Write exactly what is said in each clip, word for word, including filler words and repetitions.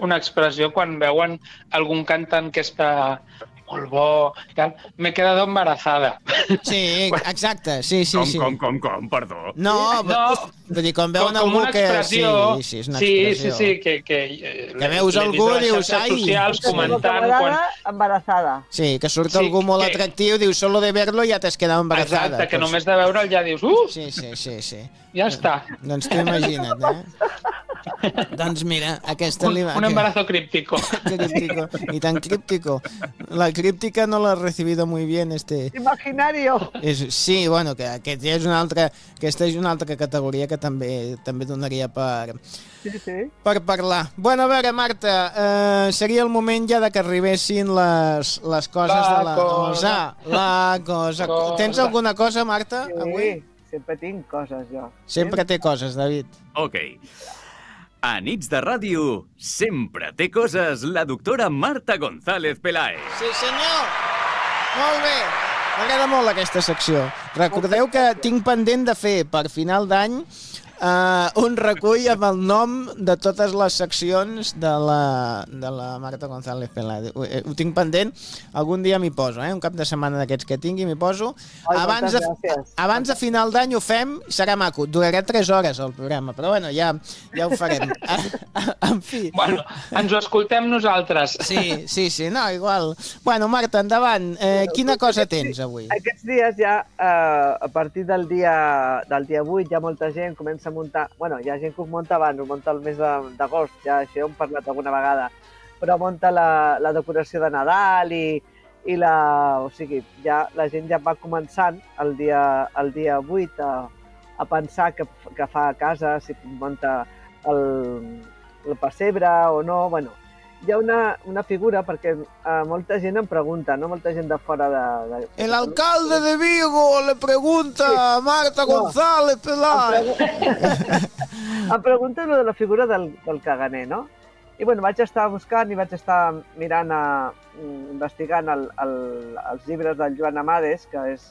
una expressió quan veuen algun cantant que està molt bo, m'he quedat embarazada. Sí, exacte, sí, sí, com, sí. Com, com, com, perdó? No, no vull dir, quan veuen com, algú com una que... expressió, Sí, sí, és una sí, expressió. sí, sí, que, que, que veus algú i dius, ai... socials comentant... Quan... embarazada. Sí, que surt sí, algú molt que... atractiu, dius, solo de verlo ja t'has quedat embarazada. Exacte, que pues... només de veure'l ja dius, uh! Sí, sí, sí, sí. Ja està. Doncs t'ho imagina't, eh? Doncs mira, aquesta... Un, li... un embarazo críptico. Críptico, ni tan críptico. La críptica no la he recibido muy bien, este... Imaginario. És, sí, bueno, que aquest ja és una altra... Aquesta és una altra categoria que també també donaria per... Sí, sí. Per parlar. Bueno, a veure, Marta, eh, seria el moment ja de que arribessin les, les coses la de la cosa. La cosa. cosa. Tens alguna cosa, Marta, sí, avui? Sempre tinc coses, jo. Sempre té coses, David. Ok. A nits de ràdio, sempre té coses la doctora Marta González Peláez. Sí, senyor! Molt bé! M'agrada molt aquesta secció. Recordeu que tinc pendent de fer per final d'any Uh, un recull amb el nom de totes les seccions de la, de la Marta González Peláez. Ho, ho tinc pendent, algun dia m'hi poso, eh? Un cap de setmana d'aquests que tingui m'hi poso. Ai, abans, de, abans de final d'any ho fem, serà maco, durarà tres hores el programa, però bueno, ja, ja ho farem. En fi. Bueno, ens ho escoltem nosaltres. Sí, sí, sí, no, igual. Bueno, Marta, endavant. Eh, quina cosa tens avui? Aquests dies ja, eh, a partir del dia, del dia vuit, ja molta gent comença a muntar, bueno, hi ha gent que ho munta abans, ho munta el mes d'agost, ja això hem parlat alguna vegada, però munta la, la decoració de Nadal i, i la, o sigui, ja, la gent ja va començant el dia, el dia vuit a, a pensar que, que fa a casa, si munta el, el pessebre o no, bueno, hi ha una, una figura, perquè uh, molta gent em pregunta, no? Molta gent de fora de... de... El alcalde de Vigo le pregunta sí. a Marta no. González Peláez. Em, pregu... em pregunta lo de la figura del, del caganer, no? I bueno, vaig estar buscant i vaig estar mirant, a, investigant el, el, els llibres del Joan Amades, que és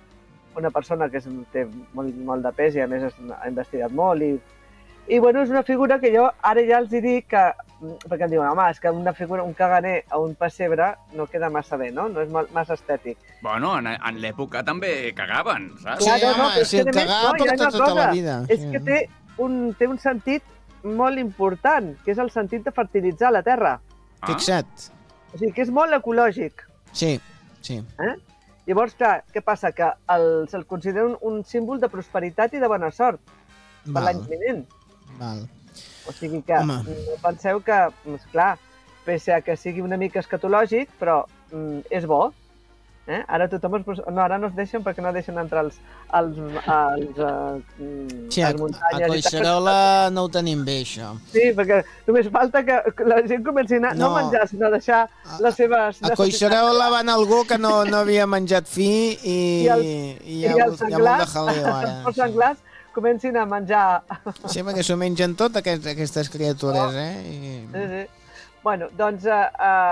una persona que és, té molt, molt de pes i a més ha investigat molt i I, bueno, és una figura que jo ara ja els dic que... Perquè em diuen, home, és que una figura, un caganer a un pessebre no queda massa bé, no? No és massa estètic. Bueno, en, en l'època també cagaven, saps? Sí, Clar, no, home, si el cagava no, tota, tota la vida. És sí. que té un, té un sentit molt important, que és el sentit de fertilitzar la terra. Ah. Fixa't. O sigui, que és molt ecològic. Sí, sí. Eh? Llavors, clar, què passa? Que el, se'l considera un, un símbol de prosperitat i de bona sort per l'any vinent. Val. O sigui que Home. penseu que, clar, pese a que sigui una mica escatològic, però mm, és bo. Eh? Ara tothom es... No, ara no es deixen perquè no deixen entrar els, els, els, uh, sí, les muntanyes. A Collserola no ho tenim bé, això. Sí, perquè només falta que la gent comenci a no, no menjar, sinó a deixar les seves... A Collserola van algú que no, no havia menjat fi i, I, els, i hi ha, i els hi ha molt de jaleo ara. Els senglars comencin a menjar... Sí, perquè s'ho mengen tot, aquests, aquestes criatures, eh? I... Sí, sí. Bueno, doncs, uh,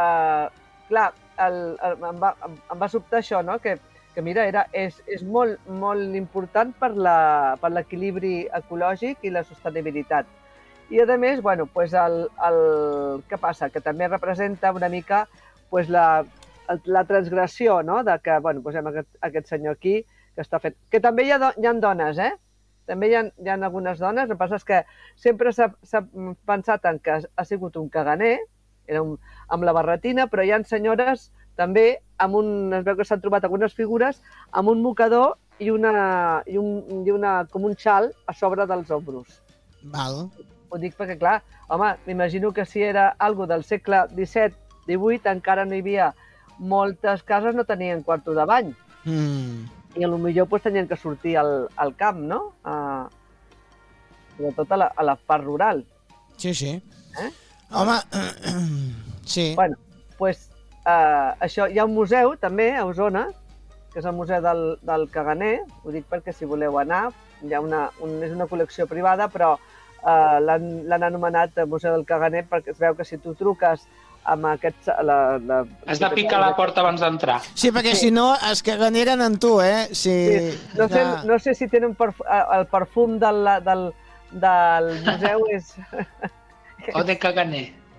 uh, clar, el, el, em, va, em va sobtar això, no? Que, que mira, era, és, és molt, molt important per l'equilibri ecològic i la sostenibilitat. I, a més, bueno, pues el, el, què passa? Que també representa una mica pues, la, la transgressió, no? De que, bueno, posem aquest, aquest senyor aquí, que està fent... Que també hi ha, do, hi ha dones, eh? També hi ha, hi ha algunes dones, el que passa és que sempre s'ha pensat en que ha sigut un caganer, era un, amb la barretina, però hi ha senyores també, amb un, es veu que s'han trobat algunes figures, amb un mocador i una, i un, i una, com un xal a sobre dels ombros. Val. Ho dic perquè, clar, home, m'imagino que si era algo del segle disset divuit, encara no hi havia, moltes cases no tenien quarto de bany. Mm. I potser pues, tenien que sortir al, al camp, no? Uh, sobretot a la, a la part rural. Sí, sí. Eh? Home, sí. Bueno, doncs pues, uh, això, hi ha un museu també a Osona, que és el Museu del, del Caganer, ho dic perquè si voleu anar, hi ha una, un, és una col·lecció privada, però uh, l'han anomenat Museu del Caganer perquè es veu que si tu truques amb aquests... La, la... Has de picar la porta abans d'entrar. Sí, perquè sí. Si no es caganeren en tu, eh? Si... Sí. No, sé, ja... no sé si tenen perf... el perfum del, del, del museu és... O de caganer.